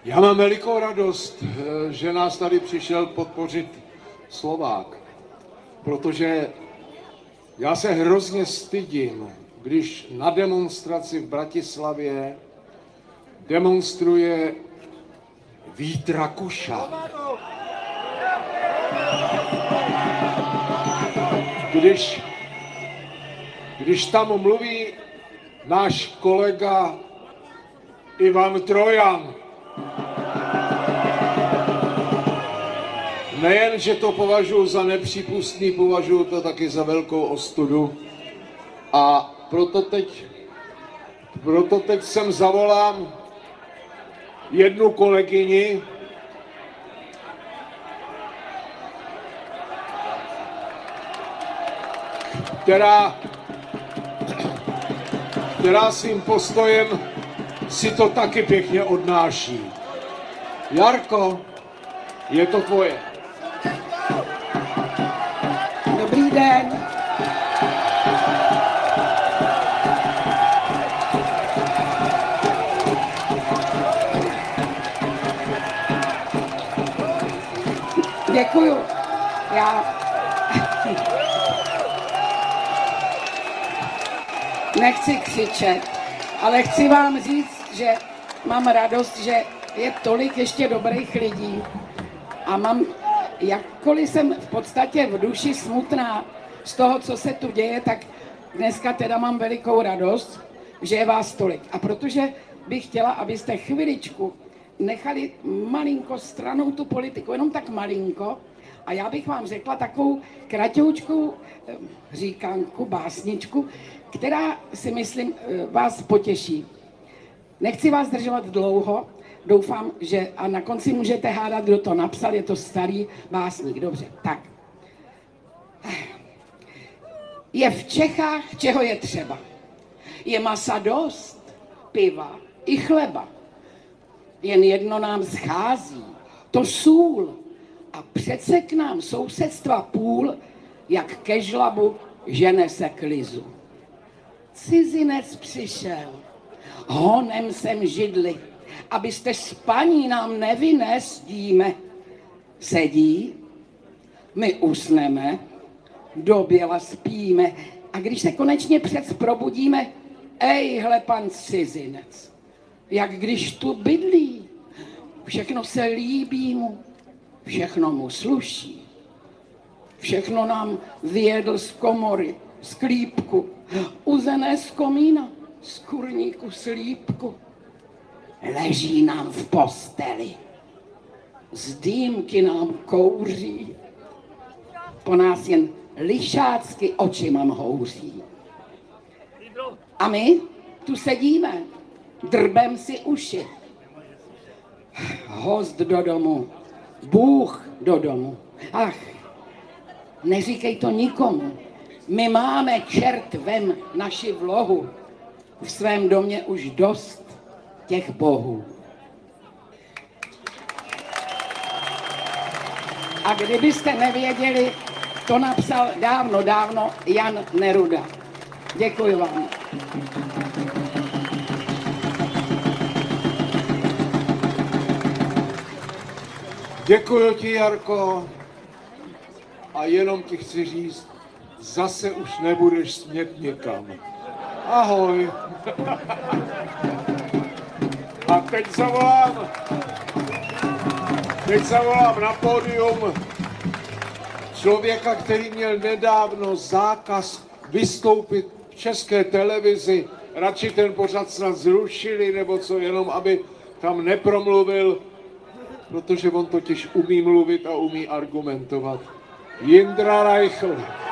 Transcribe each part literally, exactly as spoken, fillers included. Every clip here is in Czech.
Já mám velikou radost, že nás tady přišel podpořit Slovák, protože já se hrozně stydím, když na demonstraci v Bratislavě demonstruje Vít Rakušan. Když, když tam mluví náš kolega Ivan Trojan, nejen, že to považuji za nepřípustný, považuji to taky za velkou ostudu. A proto teď, proto teď sem zavolám jednu kolegyni, která, která svým postojem si to taky pěkně odnáší. Jarko, je to tvoje. Dobrý den. Děkuju. Já nechci křičet, ale chci vám říct, že mám radost, že je tolik ještě dobrých lidí a mám, jakkoliv jsem v podstatě v duši smutná z toho, co se tu děje, tak dneska teda mám velikou radost, že je vás tolik. A protože bych chtěla, abyste chviličku nechali malinko stranou tu politiku, jenom tak malinko, a já bych vám řekla takovou kratoučkou říkanku, básničku, která si myslím vás potěší. Nechci vás zdržovat dlouho, doufám, že a na konci můžete hádat, kdo to napsal, je to starý básník, dobře, tak. Je v Čechách, čeho je třeba. Je masa dost, piva i chleba. Jen jedno nám schází, to sůl. A přece k nám sousedstva půl, jak ke žlabu žene se k lizu. Cizinec přišel, honem sem židli, abyste spaní nám nevynes, díme. Sedí, my usneme, doběla spíme a když se konečně přec probudíme, ejhle pan cizinec, jak když tu bydlí, všechno se líbí mu, všechno mu sluší, všechno nám vyjedl z komory, z klípku, uzené z komína, z kurníku slípku. Leží nám v posteli, z dýmky nám kouří, po nás jen lišácky očima houří. A my tu sedíme, drbem si uši. Host do domu, Bůh do domu. Ach, neříkej to nikomu. My máme, čert vem, naši vlohu. V svém domě už dost těch bohů. A kdybyste nevěděli, to napsal dávno, dávno Jan Neruda. Děkuji vám. Děkuji ti, Jarko. A jenom ti chci říct, zase už nebudeš smět nikam. Ahoj. A teď zavolám, teď zavolám na pódium člověka, který měl nedávno zákaz vystoupit v České televizi. Radši ten pořad snad zrušili, nebo co, jenom aby tam nepromluvil, protože on totiž umí mluvit a umí argumentovat. Jindra Reichl.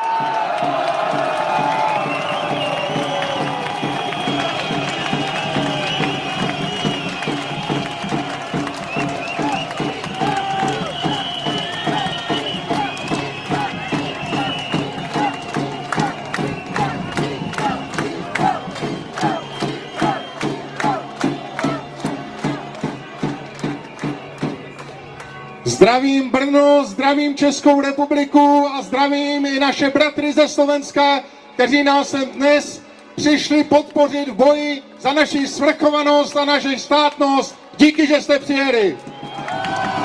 Zdravím Brno, zdravím Českou republiku a zdravím i naše bratry ze Slovenska, kteří nás sem dnes přišli podpořit v boji za naši svrchovanost a naši státnost Díky, že jste přijeli.